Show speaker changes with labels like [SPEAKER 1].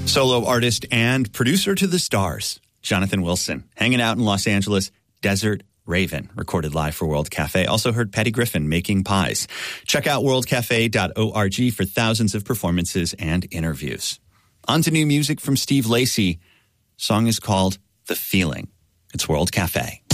[SPEAKER 1] Solo artist and producer to the stars, Jonathan Wilson, hanging out in Los Angeles, Desert Raven, recorded live for World Cafe. Also heard Patty Griffin making pies. Check out worldcafe.org for thousands of performances and interviews. On to new music from Steve Lacy. Song is called The Feeling. It's World Cafe.